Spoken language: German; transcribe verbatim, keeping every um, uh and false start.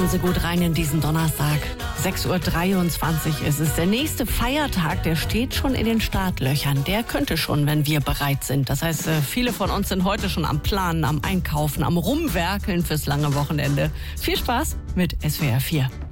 Kommen Sie gut rein in diesen Donnerstag. sechs Uhr dreiundzwanzig ist es. Der nächste Feiertag, der steht schon in den Startlöchern. Der könnte schon, wenn wir bereit sind. Das heißt, viele von uns sind heute schon am Planen, am Einkaufen, am Rumwerkeln fürs lange Wochenende. Viel Spaß mit S W R vier.